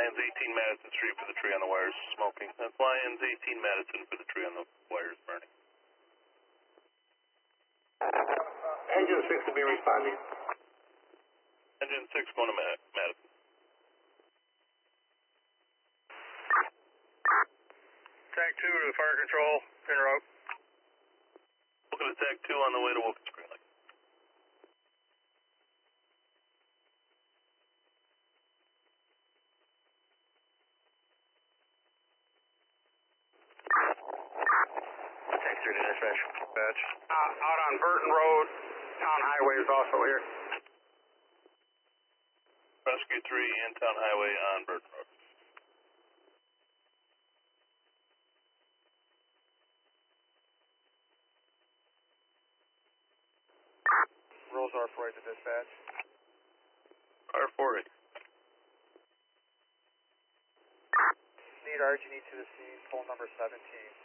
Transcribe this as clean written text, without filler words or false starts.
Lions 18 Madison Street for the tree on the wires smoking. That's Lions 18 Madison for the tree on the wires burning. Engine 6 will be responding. Engine 6 going to Madison. Tag 2 to fire control, en route. Looking at Tag 2 on the way to Wilkins Green Lake. Tag 3 to dispatch. Dispatch. Out on Burton Road, Town Highway is also here. Rescue 3 in Town Highway on Burton Road. Rolls R48 to dispatch. R48. Need RG&E to the scene, phone number 17.